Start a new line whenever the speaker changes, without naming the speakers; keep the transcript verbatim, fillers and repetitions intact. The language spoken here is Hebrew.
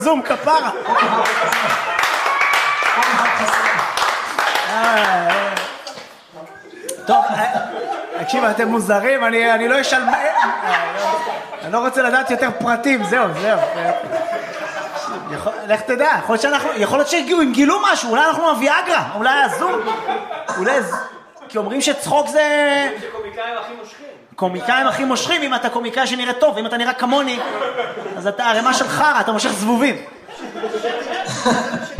זום כפרה. טוב, תקשיב, אתם מוזרים, אני לא אשאל... אני לא רוצה לדעת יותר פרטים, זהו, זהו. לך תדע, יכול להיות שהגיעו, אם גילו משהו, אולי אנחנו הוויאגרה, אולי הזום, אולי... כי אומרים שצחוק זה...
שקומיקאים הכי מושכים.
קומיקאים הכי מושכים, אם אתה קומיקאי שנראה טוב, אם אתה נראה כמוני, אז אתה הרמה של חרה, אתה מושך זבובים.